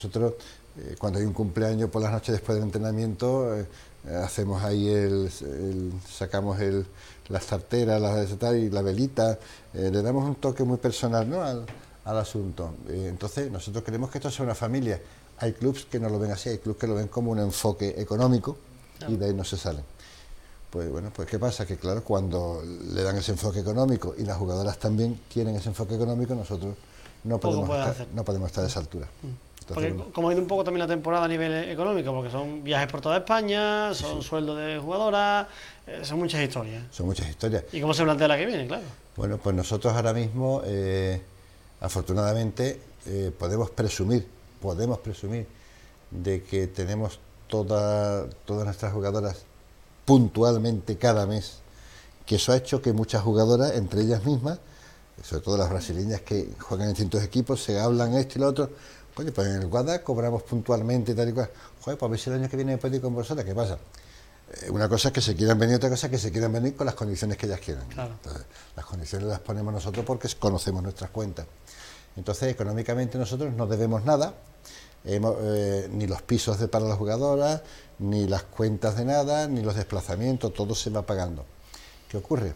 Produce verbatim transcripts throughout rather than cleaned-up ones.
Nosotros, eh, cuando hay un cumpleaños por las noches después del entrenamiento, eh, hacemos ahí el, el sacamos el, las tarteras, las tal, y la velita, eh, le damos un toque muy personal, ¿no?, al, al asunto. Eh, entonces, nosotros queremos que esto sea una familia. Hay clubes que no lo ven así, hay clubes que lo ven como un enfoque económico, claro, y de ahí no se salen. Pues bueno, pues ¿qué pasa? Que claro, cuando le dan ese enfoque económico y las jugadoras también quieren ese enfoque económico, nosotros no podemos, estar, no podemos estar a esa altura. Entonces, porque, bueno, como ha ido un poco también la temporada a nivel económico, porque son viajes por toda España, son sí, sueldos de jugadoras, eh, son muchas historias. Son muchas historias. ¿Y cómo se plantea la que viene? Claro. Bueno, pues nosotros ahora mismo, eh, afortunadamente, eh, podemos presumir, podemos presumir de que tenemos toda, todas nuestras jugadoras puntualmente cada mes, que eso ha hecho que muchas jugadoras, entre ellas mismas, sobre todo las brasileñas que juegan en distintos equipos, se hablan esto y lo otro. Oye, pues en el Guada cobramos puntualmente y tal y cual. Joder, pues a ver si el año que viene me puedo ir con vosotras. ¿Qué pasa? Eh, una cosa es que se quieran venir, otra cosa es que se quieran venir con las condiciones que ellas quieran. Claro. Entonces, las condiciones las ponemos nosotros porque conocemos nuestras cuentas. Entonces, económicamente nosotros no debemos nada, hemos, eh, ni los pisos de, para las jugadoras, ni las cuentas de nada, ni los desplazamientos, todo se va pagando. ¿Qué ocurre?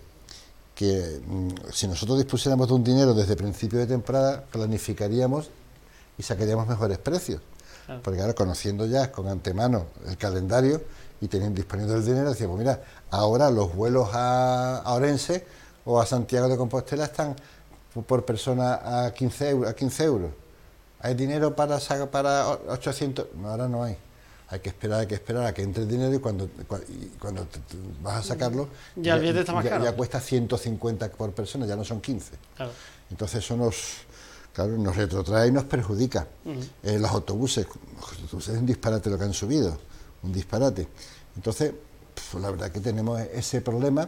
Que mmm, si nosotros dispusiéramos de un dinero desde principio de temporada, planificaríamos y sacaríamos mejores precios. Claro. Porque ahora, conociendo ya con antemano el calendario y teniendo disponiendo el dinero, decíamos, mira, ahora los vuelos a, a Orense o a Santiago de Compostela están por persona a quince euros. ¿Hay dinero para, para ochocientos? No, ahora no hay. Hay que esperar, hay que esperar a que entre el dinero y cuando, y cuando te, te vas a sacarlo, ya, ya, el está más ya, caro. ya cuesta ciento cincuenta por persona, ya no son quince. Claro. Entonces eso nos, claro, nos retrotrae y nos perjudica. Uh-huh. eh, los autobuses, los autobuses es un disparate lo que han subido, un disparate. Entonces, pues, la verdad que tenemos ese problema,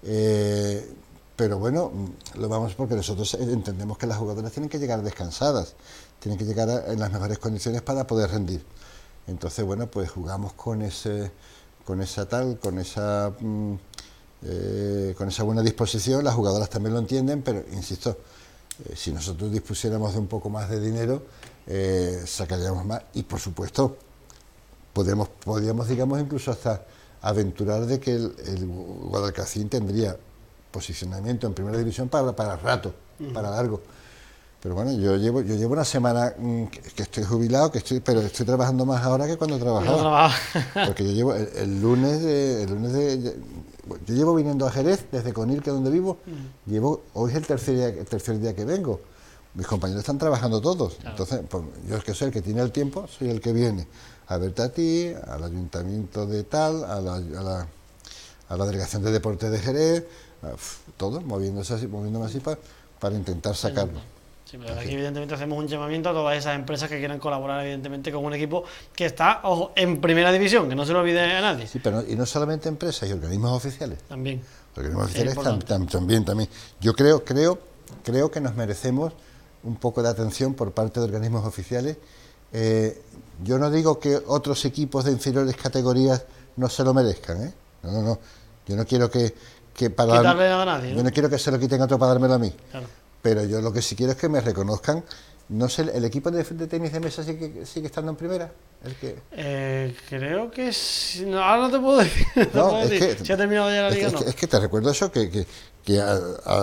eh, pero bueno, lo vamos porque nosotros entendemos que las jugadoras tienen que llegar descansadas, tienen que llegar a, en las mejores condiciones para poder rendir. Entonces, bueno, pues jugamos con ese, con esa tal, con esa, mmm, eh, con esa buena disposición. Las jugadoras también lo entienden, pero insisto, eh, si nosotros dispusiéramos de un poco más de dinero, eh, sacaríamos más y, por supuesto, podemos, podríamos, digamos, incluso hasta aventurar de que el, el Guadalcacín tendría posicionamiento en primera división para, para rato, uh-huh, para largo. Pero bueno, yo llevo yo llevo una semana mmm, que, que estoy jubilado, que estoy pero estoy trabajando más ahora que cuando trabajaba. No porque yo llevo el, el lunes de el lunes de, de yo llevo viniendo a Jerez desde Conil, que es donde vivo. Uh-huh. Llevo hoy es el tercer día el tercer día que vengo. Mis compañeros están trabajando todos. Claro. Entonces, pues, yo es que soy el que tiene el tiempo, soy el que viene a verte a ti, al ayuntamiento de tal, a la, a la, a la delegación de deporte de Jerez, uf, todo moviéndose así, moviéndome así para, para intentar sacarlo. Sí, pero aquí evidentemente hacemos un llamamiento a todas esas empresas que quieran colaborar evidentemente con un equipo que está, ojo, en primera división, que no se lo olvide a nadie. Sí, pero no, y no solamente empresas, y organismos oficiales. También. Organismos oficiales tam, tam, también, también. Yo creo, creo, creo que nos merecemos un poco de atención por parte de organismos oficiales. Eh, yo no digo que otros equipos de inferiores categorías no se lo merezcan, ¿eh? No, no, no. Yo no quiero que, que para quitarle nada a nadie, ¿no? Yo no quiero que se lo quiten a otro para dármelo a mí. Claro. Pero yo lo que sí quiero es que me reconozcan. No sé, ¿el equipo de, de tenis de mesa sigue, sigue estando en primera? ¿El que? Eh, creo que sí. No, ahora no te puedo decir. No, no puedo es decir. que, si ha terminado ya la liga, es, no. que, es que te recuerdo eso, que, que, que a,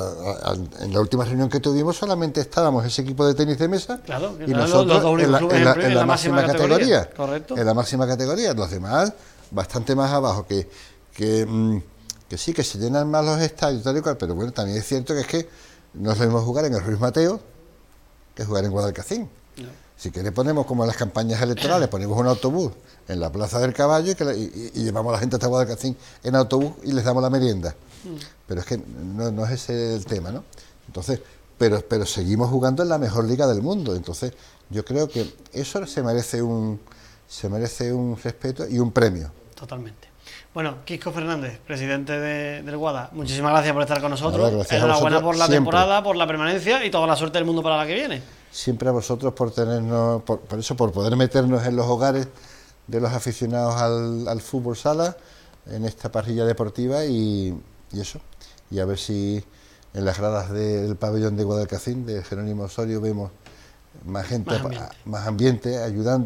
a, a, en la última reunión que tuvimos solamente estábamos ese equipo de tenis de mesa, claro, y nosotros los dos en, la, en, la, en, en la máxima categoría. categoría. Correcto. En la máxima categoría. Los demás, bastante más abajo, que, que, mmm, que sí, que se llenan más los estadios, tal y cual, pero bueno, también es cierto que es que no es lo mismo jugar en el Ruiz Mateo que jugar en Guadalcacín. No. Si querés ponemos como en las campañas electorales, ponemos un autobús en la Plaza del Caballo y, que la, y, y llevamos a la gente hasta Guadalcacín en autobús y les damos la merienda. Mm. Pero es que no, no es ese el tema, ¿no? Entonces, pero, pero seguimos jugando en la mejor liga del mundo. Entonces, yo creo que eso se merece un, se merece un respeto y un premio. Totalmente. Bueno, Quisco Fernández, presidente de, del Guada, muchísimas gracias por estar con nosotros. Nada, enhorabuena por la siempre. temporada, por la permanencia y toda la suerte del mundo para la que viene. Siempre a vosotros por tenernos, por, por eso, por poder meternos en los hogares de los aficionados al, al fútbol sala, en esta parrilla deportiva y, y eso. Y a ver si en las gradas del pabellón de Guadalcacín, de Jerónimo Osorio, vemos más gente, más ambiente, más ambiente ayudando.